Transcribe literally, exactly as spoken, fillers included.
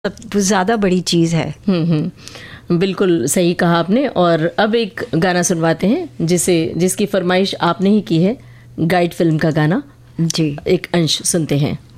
सब ज़्यादा बड़ी चीज़ है। हम्म हम्म बिल्कुल सही कहा आपने। और अब एक गाना सुनवाते हैं जिसे जिसकी फरमाइश आपने ही की है, गाइड फिल्म का गाना। जी, एक अंश सुनते हैं।